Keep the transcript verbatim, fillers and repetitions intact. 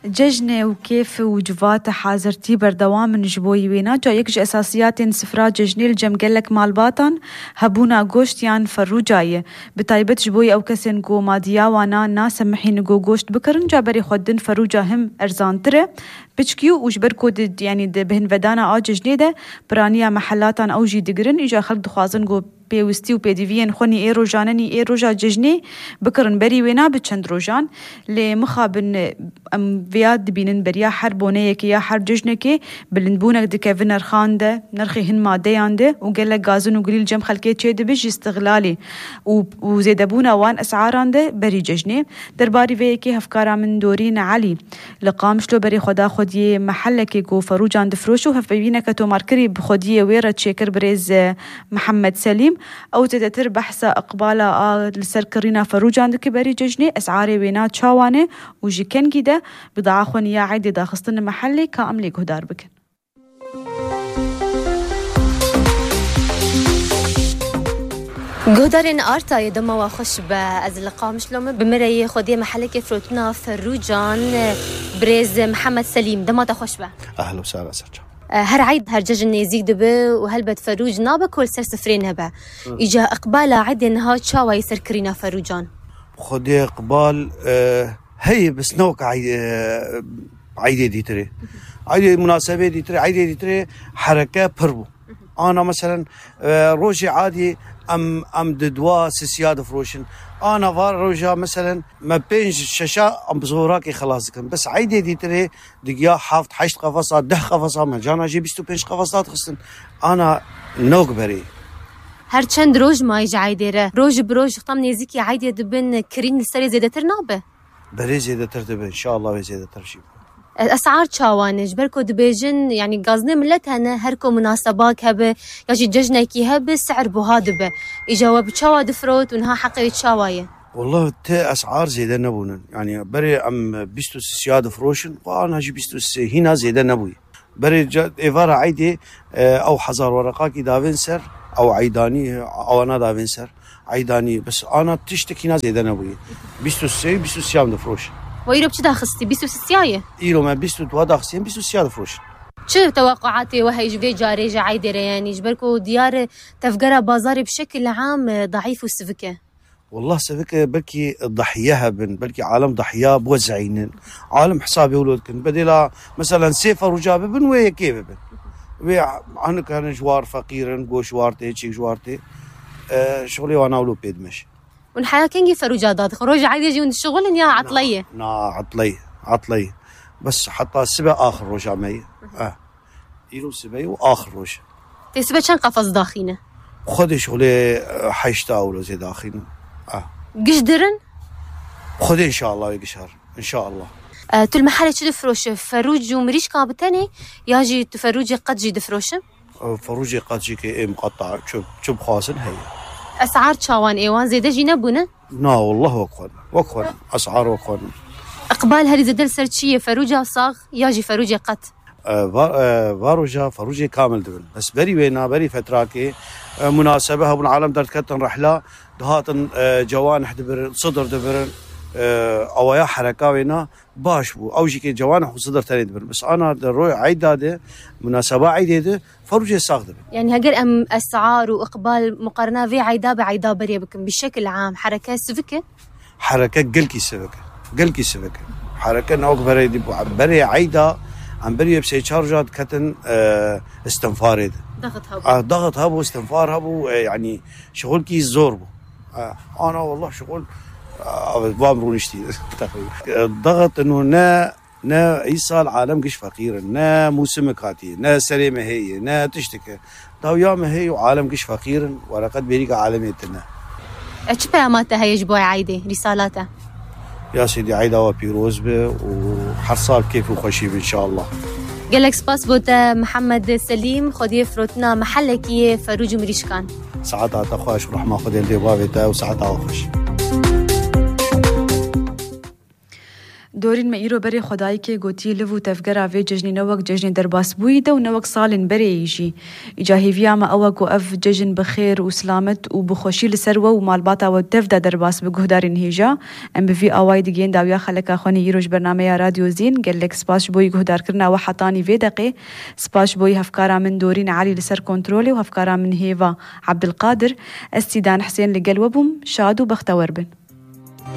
ججنة وكيف وجبات حازرتي بردوام جبوي وينا جا يكج أساسيات سفرا ججني الجم قلك مال باطن هبونا قوشت يان فرو جاية بطيبت جبوي أو كسين قو ماديا وانا ناس سمحين قو قوشت بكرن جابري خودن فرو جاهم أرزان ترى بچكيو وجبركو دد يعني د بهن ودانا آ ججني ده برانيا محلاتان أو جي دقرن إجا خلق دخوازن قو بيوستي وبيديفين خوني اي روجانني اي روجا ججني بكرن بري وينا بچند روجان لمخابن ام فياد بينن بريا حربونيك يا حر ججنكي بلنبونك دكيفن نرخان ده نرخي هن ماديان ده وقال غازن وقليل جم خلكي تشي دبج استغلالي وزيدبونا وان اسعاران ده بري ججني درباري فيكي هفكارا من دورين علي لقامشلو بري خدا خدي محلكي جو فروجان دفروشو هفبينا كتو ماركري بخديه ويرا تشيكر بريز محمد سليم أو تتتر بحث إقبالا آه لسركرينا فروجان دكي بري ججني أسعاري وينا تشاواني وجي كن جدا بضاعة خونيا عادي داخستن محلي كاملي قهدار بكن قهدارين آرتا يدما وخش بأزلقا مشلوم بمرأي خودي محلك فروتنا فروجان بريز محمد سليم دما تخش به أهلا وسهلا سرجان هر عيد هر ججن يزيد دبه وهلبت فروج نابا كل سر سفرين هبه إجا إقبالا عيد إنها تشاوى يسر كرينا فروجان خدي إقبال آه هي بس نوك عيد آه عيد دي تري عيد مناسبة دي تري عيد دي تري حركة بربو أنا مثلا آه روجي عادي أم أم ددوا سيسياد فروشن أنا فار روجا مثلا ما بين شاشة أم بزوراكي خلاص كم بس عيدي دي تري دقيا حافظ حشت قفصات ده قفصات مجانا جي بيستو بينش قفصات خصن أنا نوك بري هر چند روج ما يجي عيديره روج بروج ختم نيزيكي عيدي دبن كرين السري زيادة ترنابه بري زيادة ترتبه إن شاء الله زيادة ترشيب أسعار شاوانج بركو دبيجن يعني قازني ملتها هركو مناسبات هبه يجي ججنكي هبه سعر بهادبه يجاوب تشاوا دفروت ونها حقي تشاوايه والله تي أسعار زيادة نبونا يعني بري أم بيستو سياد فروشن وأنا جي بيستو هنا زيادة نبوي بري إيفارا عيدي أو حزار ورقاكي دافنسر أو عيداني أو أنا دافنسر عيداني بس أنا تشتكي هنا زيادة نبوي بيستو سي بيستو سيام دفروشن ويروب چه داخستي بيستو سياية إيرو ما بيستو دوا داخسين بيستو سياد فروشن شو توقعاتي وهي جبي جاري جايدره يعني جبركو ديار تفجر بازاري بشكل عام ضعيف وسفكه والله سفكه بلكي الضحيه بن بلكي عالم ضحيه بوزعين عالم حسابي ولودكن بدلا مثلا سيفر وجاب بن ويا كيف بن وي انا كان جوار فقيرا جو جوارتي شي جوارتي أه شغلي وانا ولو بيدمش والحياه كان فروجات خروج عادي يجون الشغل يا عطليه نا عطليه عطليه بس حتى السبع اخر رجع مي اه يلو سبع واخر رجع تسبع كان قفص داخينه خذي شغلي حيشتا ولا زي داخينه اه قشدرن خذي ان شاء الله يقشر ان شاء الله آه تو المحل شو دفروش فروج ومريش كابتني ياجي تفروجي قد جي دفروش فروجي قد جي كي مقطع شوب شوب خاصن هي اسعار شاوان ايوان زيده جينا بونه لا والله وقفن وقفن اسعار وقفن اقبال هذه زدل سرتشيه فروجه صاغ ياجي فروجه قط آه فاروجا فروجي كامل دبل بس بري وينا بري فتراكي آه مناسبه ابن عالم درت كتن رحله دهاتن آه جوانح دبر صدر دبر آه او يا حركه وينا باش بو او جي كي جوانح وصدر تاني دبر بس انا روي عيداده مناسبه عيداده فروجي صاغ دبر يعني هقر ام اسعار واقبال مقارنه في عيدا بعيدا بري بكم بشكل عام حركه سفكه حركه قلكي سفكه قلكي سفكه حركه نوك بري دي بري عيدا عم بري بسي تشارجات كتن اه استنفار ضغط هبو اه ضغط هبو استنفار هبو اه يعني شغل كي زور بو اه انا والله شغل اه بامرون اشتي الضغط انه نا نا يصال عالم قش فقير نا موسمك هاتي نا سليمه هي نا تشتكي داو يوم هي وعالم قش فقير ولقد بيريق عالميتنا ايش بياماتها هي جبوي عايده رسالاتها يا سيدي عيدا وبيروز به وحصال كيف وخشيب إن شاء الله. قالك سباس بوتا محمد سليم خدي فروتنا محلكية فروج مريشكان. ساعتها تخوش رحمة خدي الدبابة وساعتها وخش. دورين ما إيرو بري خداي كي قوتي لفو تفقرا في ججني نوك ججني درباس بويدا ونوك صالن بري يجي إجا هيفيا ما أوك وأف ججن بخير وسلامت وبخوشي لسروة ومالباتا وتفدا درباس بقهدارين هيجا أم بفي أواي ديجين داويا خلك أخواني إيروش برنامج راديو زين قال لك سباش بوي قهدار كرنا وحطاني في دقي سباش بوي هفكارا من دورين علي لسر كنترولي وهفكارا من هيفا عبد القادر استيدان حسين لقلوبهم شادو بختوربن.